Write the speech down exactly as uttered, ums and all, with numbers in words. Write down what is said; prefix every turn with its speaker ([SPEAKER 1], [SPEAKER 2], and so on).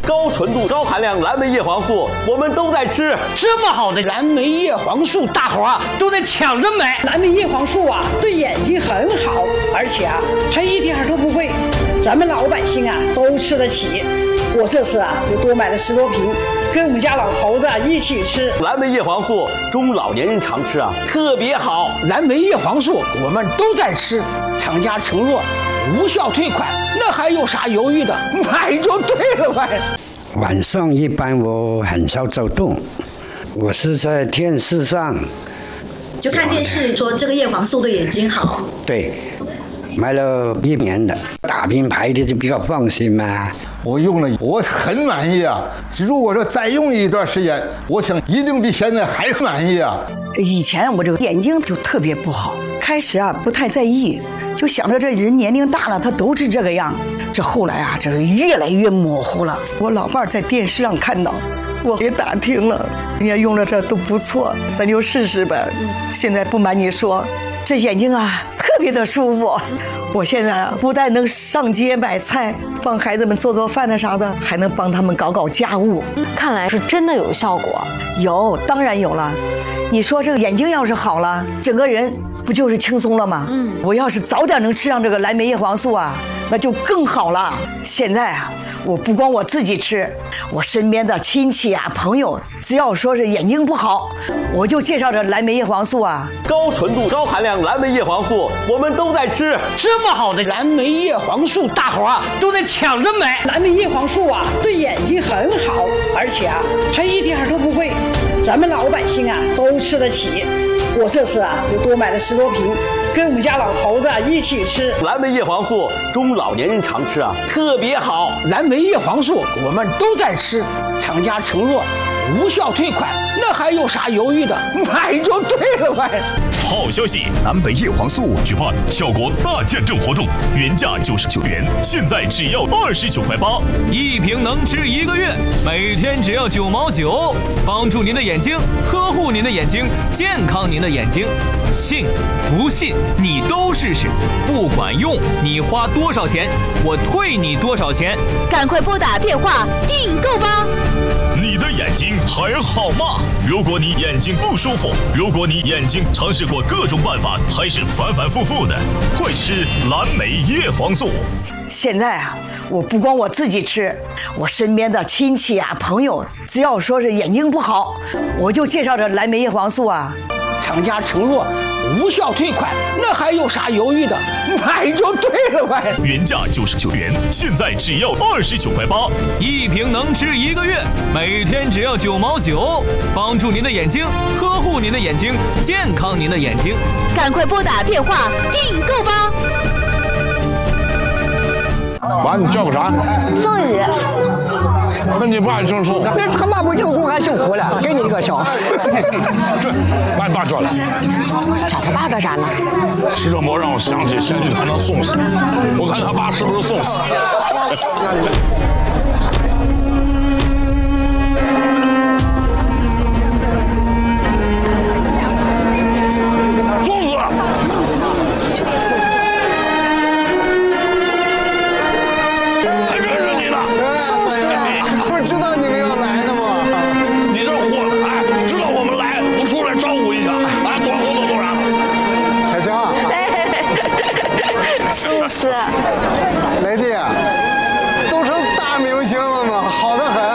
[SPEAKER 1] 高纯度、高含量蓝莓叶黄素，我们都在吃。
[SPEAKER 2] 这么好的蓝莓叶黄素，大伙啊都在抢着买。
[SPEAKER 3] 蓝莓叶黄素啊，对眼睛很好，而且啊还一点都不贵，咱们老百姓啊都吃得起。我这次啊又多买了十多瓶，跟我们家老头子啊一起吃。
[SPEAKER 1] 蓝莓叶黄素，中老年人常吃啊，特别好。
[SPEAKER 2] 蓝莓叶黄素我们都在吃，厂家承诺无效退款，那还有啥犹豫的？买就对了呗。
[SPEAKER 4] 晚上一般我很少走动，我是在电视上
[SPEAKER 5] 就看电视说这个叶黄素对眼睛好。
[SPEAKER 4] 对，买了一年的，大品牌的就比较放心嘛。
[SPEAKER 6] 我用了，我很满意啊！如果说再用一段时间，我想一定比现在还满意啊！
[SPEAKER 7] 以前我这个眼睛就特别不好，开始啊不太在意，就想着这人年龄大了，他都是这个样。这后来啊，这越来越模糊了。我老伴儿在电视上看到，我也打听了，人家用了这都不错，咱就试试呗。现在不瞒你说，这眼睛啊特别的舒服。我现在啊不但能上街买菜，帮孩子们做做饭的啥的，还能帮他们搞搞家务。
[SPEAKER 8] 看来是真的有效果。
[SPEAKER 7] 有，当然有了。你说这个眼睛要是好了，整个人不就是轻松了吗？嗯，我要是早点能吃上这个蓝莓叶黄素啊，那就更好了。现在啊，我不光我自己吃，我身边的亲戚啊、朋友，只要说是眼睛不好，我就介绍这蓝莓叶黄素啊。
[SPEAKER 1] 高纯度、高含量蓝莓叶黄素，我们都在吃。
[SPEAKER 2] 这么好的蓝莓叶黄素，大伙啊都在抢着买。
[SPEAKER 3] 蓝莓叶黄素啊，对眼睛很好，而且啊还一点都不贵，咱们老百姓啊都吃得起。我这次啊又多买了十多瓶，跟我们家老头子啊一起吃。
[SPEAKER 1] 蓝莓叶黄素，中老年人常吃啊，特别好。
[SPEAKER 2] 蓝莓叶黄素我们都在吃，厂家承诺无效退款，那还有啥犹豫的？买就对了呗。
[SPEAKER 9] 好消息，蓝莓叶黄素举办效果大见证活动，原价九十九元，现在只要二十九块八，
[SPEAKER 10] 一瓶能吃一个月，每天只要九毛九，帮助您的眼睛，呵护您的眼睛，健康您的眼睛。信不信你都试试，不管用你花多少钱，我退你多少钱。
[SPEAKER 11] 赶快拨打电话订购吧。
[SPEAKER 9] 你的眼睛还好吗？如果你眼睛不舒服，如果你眼睛尝试过各种办法，还是反反复复的，快吃蓝莓叶黄素。
[SPEAKER 7] 现在啊，我不光我自己吃，我身边的亲戚啊、朋友，只要说是眼睛不好，我就介绍这蓝莓叶黄素啊。
[SPEAKER 2] 厂家承诺无效退款，那还有啥犹豫的？买就对了呗。
[SPEAKER 9] 原价九十九元，现在只要二十九块八，
[SPEAKER 10] 一瓶能吃一个月，每天只要九毛九，帮助您的眼睛，呵护您的眼睛，健康您的眼睛。
[SPEAKER 11] 赶快拨打电话订购吧。
[SPEAKER 6] 娃，你叫个啥？
[SPEAKER 12] 宋宇。
[SPEAKER 6] 那你爸姓宋？
[SPEAKER 12] 那他妈不姓宋还姓胡了？给你一个小。
[SPEAKER 6] 这把你爸叫来。
[SPEAKER 12] 找他爸干啥呢？
[SPEAKER 6] 吃这馍让我想起先去谈那宋氏，我看他爸是不是宋氏。宋氏。还认识你呢？
[SPEAKER 13] 宋氏啊，不知道你们要来的吗？
[SPEAKER 6] 你这货，哎，知道我们来，不出来招呼一下，啊，多活动多啥？
[SPEAKER 13] 彩霞，
[SPEAKER 12] 宋氏，
[SPEAKER 13] 雷弟，都成大明星了吗？好的很。